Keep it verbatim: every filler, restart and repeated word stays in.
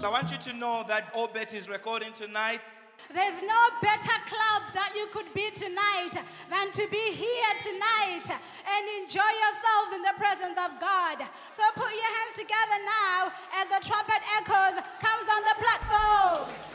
I want you to know that Obet is recording tonight. There's no better club that you could be tonight than to be here tonight and enjoy yourselves in the presence of God. So put your hands together now as the trumpet echoes comes on the platform.